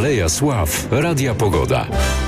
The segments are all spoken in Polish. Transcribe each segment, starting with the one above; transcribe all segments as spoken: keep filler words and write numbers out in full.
Aleja Sław Radia Pogoda.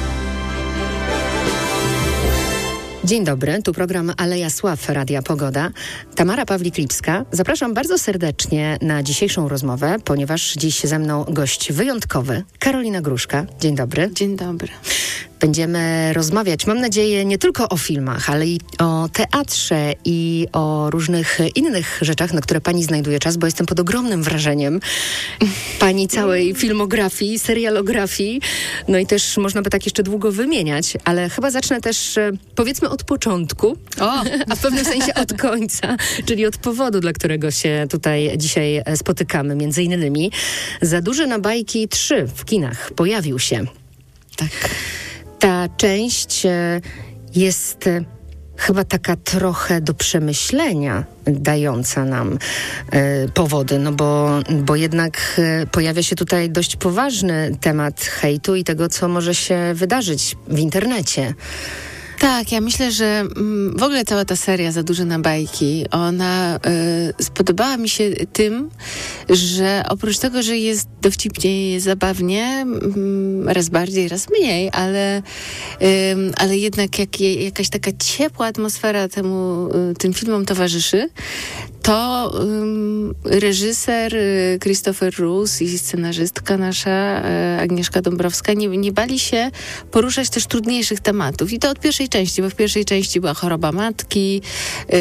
Dzień dobry, tu program Aleja Sław Radia Pogoda. Tamara Pawlik-Lipska. Zapraszam bardzo serdecznie na dzisiejszą rozmowę, ponieważ dziś ze mną gość wyjątkowy, Karolina Gruszka. Dzień dobry. Dzień dobry. Będziemy rozmawiać, mam nadzieję, nie tylko o filmach, ale i o teatrze i o różnych innych rzeczach, na które pani znajduje czas, bo jestem pod ogromnym wrażeniem pani całej filmografii, serialografii. No i też można by tak jeszcze długo wymieniać, ale chyba zacznę też, powiedzmy, od początku, o, a w pewnym sensie od końca, czyli od powodu, dla którego się tutaj dzisiaj spotykamy. Między innymi Za duże na bajki trzy w kinach pojawił się. Tak. Ta część jest chyba taka trochę do przemyślenia dająca nam y, powody, no bo, bo jednak y, pojawia się tutaj dość poważny temat hejtu i tego, co może się wydarzyć w internecie. Tak, ja myślę, że mm, w ogóle cała ta seria Za duże na bajki, ona y, spodobała mi się tym, że oprócz tego, że jest dowcipnie, jest zabawnie, mm, raz bardziej, raz mniej, ale, y, ale jednak jak, jakaś taka ciepła atmosfera temu, y, tym filmom towarzyszy, to um, reżyser y, Christopher Roos i scenarzystka nasza y, Agnieszka Dąbrowska nie, nie bali się poruszać też trudniejszych tematów. I to od pierwszej części, bo w pierwszej części była choroba matki, y,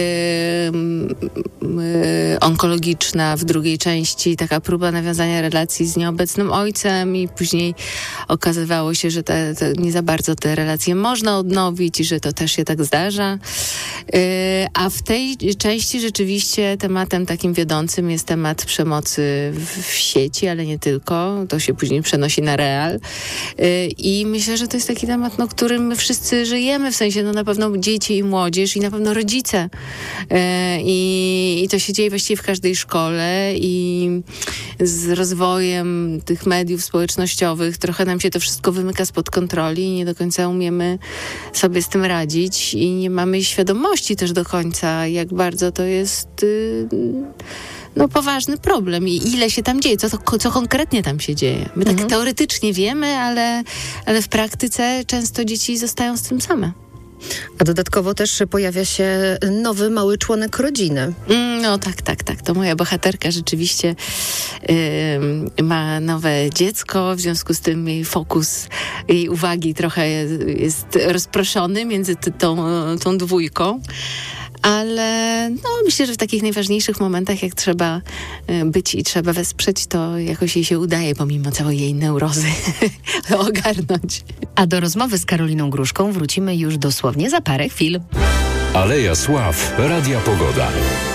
y, onkologiczna, w drugiej części taka próba nawiązania relacji z nieobecnym ojcem i później okazywało się, że te, te nie za bardzo te relacje można odnowić i że to też się tak zdarza. Y, a w tej części rzeczywiście tematem takim wiodącym jest temat przemocy w, w sieci, ale nie tylko. To się później przenosi na real. Yy, I myślę, że to jest taki temat, no, którym my wszyscy żyjemy, w sensie no, na pewno dzieci i młodzież i na pewno rodzice. Yy, i, I to się dzieje właściwie w każdej szkole i z rozwojem tych mediów społecznościowych trochę nam się to wszystko wymyka spod kontroli i nie do końca umiemy sobie z tym radzić i nie mamy świadomości też do końca, jak bardzo to jest no poważny problem i ile się tam dzieje, co, to, co konkretnie tam się dzieje. My mhm. tak teoretycznie wiemy, ale, ale w praktyce często dzieci zostają z tym same. A dodatkowo też pojawia się nowy, mały członek rodziny. No tak, tak, tak. To moja bohaterka rzeczywiście yy, ma nowe dziecko, w związku z tym jej fokus, jej uwagi trochę jest, jest rozproszony między t- tą, tą dwójką. Ale no, myślę, że w takich najważniejszych momentach, jak trzeba być i trzeba wesprzeć, to jakoś jej się udaje, pomimo całej jej neurozy, ogarnąć. A do rozmowy z Karoliną Gruszką wrócimy już dosłownie za parę chwil. Aleja Sław Radia Pogoda.